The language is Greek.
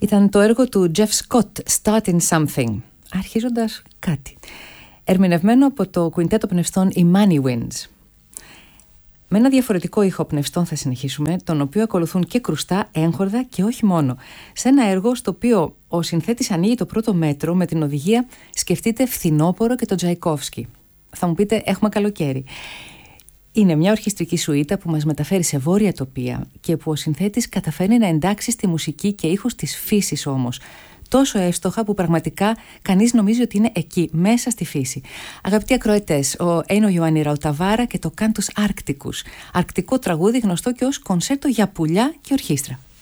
Ήταν το έργο του Jeff Scott, Starting Something, αρχίζοντας κάτι, ερμηνευμένο από το κουιντέτο πνευστών οι Money Winds. Με ένα διαφορετικό ήχο πνευστών θα συνεχίσουμε, τον οποίο ακολουθούν και κρουστά, έγχορδα και όχι μόνο, σε ένα έργο στο οποίο ο συνθέτης ανοίγει το πρώτο μέτρο με την οδηγία «Σκεφτείτε φθινόπωρο και τον Τζαϊκόφσκι». Θα μου πείτε, έχουμε καλοκαίρι. Είναι μια ορχιστρική σουίτα που μας μεταφέρει σε βόρεια τοπία και που ο συνθέτης καταφέρνει να εντάξει στη μουσική και ήχους της φύσης όμως. Τόσο εύστοχα που πραγματικά κανείς νομίζει ότι είναι εκεί, μέσα στη φύση. Αγαπητοί ακροατές, ο Έινο Ιωάννη Ραουταβάρα και το Cantus Arcticus, αρκτικό τραγούδι γνωστό και ως κονσέρτο για πουλιά και ορχήστρα.